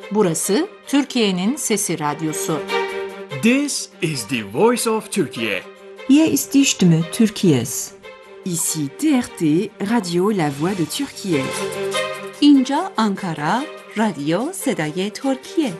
Burası Türkiye'nin Sesi Radyosu. This is the voice of Turkey. Hier ist die Stimme Türkiye's. Ici TRT, Radio La Voix de Türkiye. اینجا آنکارا، رادیو صدای ترکیه.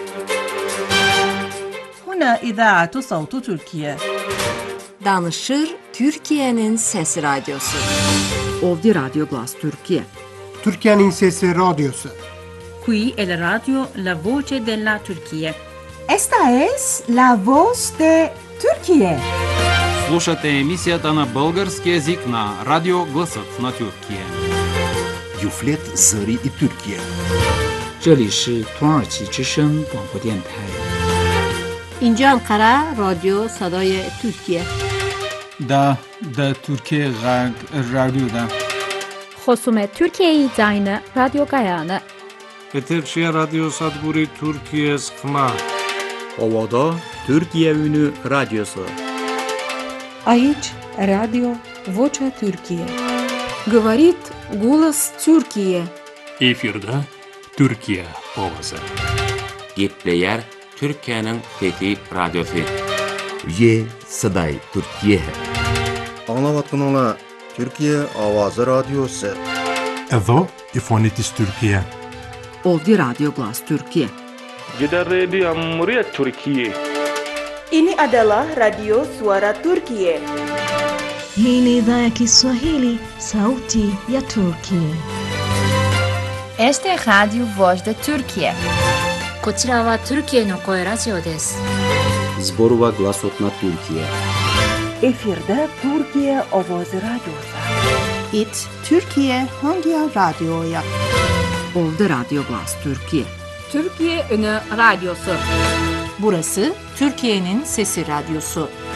هنا إذاعة صوت تركيا. Danışır Türkiye'nin Sesi Radyosu. Ovdje Radio Glas Türkiye. Türkiye'nin Sesi Radyosu. Qui è la radio La Voce della Turchia. Esta es la voz de Türkiye. Слушате емисията на български език на Радио Гласът на Türkiye. Юфлет Зари и Türkiye. 这里是土耳其之声广播电台。 اینجا انقره رادیو صدای ترکیه. دا ترکیه رادیو خصوم ترکیه داینه رادیو گایانه. Eterşehir Radyo Sadburi Türkiye Sıkma. Ovada Türkiye Ünü Radyosu. Aici Radio Vocea Türkiye. Говорит голос Türkiye. Efirde Türkiye ovası. Gepleyer Türkiye'nin fethi radyosu. Ye Saday Türkiye. Anlavatkanlar Türkiye Avazı Radyosu. Evo İfonitis Türkiye. Ovdje Radio Glas Türkiye. Gider Radio Cumhuriyet Türkiye. Ini adalah Radio Suara Turkiye. Hii ni idhaa ya Kiswahili, sauti ya Turkiye. Este es Radio Voz de Turkiye. こちらはトルキエの声ラジオです。 Zborova Glasot na Türkiye. Efirde Türkiye Ovoz Radyosu. It Türkiye hangi radyoya? Ovdje Radio Glas Türkiye. Türkiye Ünü Radyosu. Burası Türkiye'nin Sesi Radyosu.